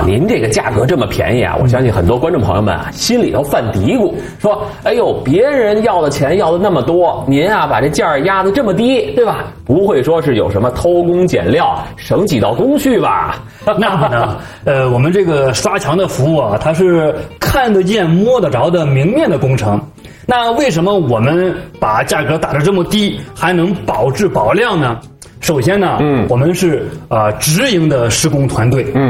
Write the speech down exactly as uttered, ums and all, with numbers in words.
您这个价格这么便宜啊，我相信很多观众朋友们啊心里头犯嘀咕，说哎呦，别人要的钱要的那么多，您啊把这价儿压得这么低，对吧？不会说是有什么偷工减料省几道工序吧？ 那不能，呃，我们这个刷墙的服务啊，它是看得见摸得着的明面的工程。那为什么我们把价格打得这么低，还能保质保量呢？首先呢，嗯，我们是呃直营的施工团队，嗯。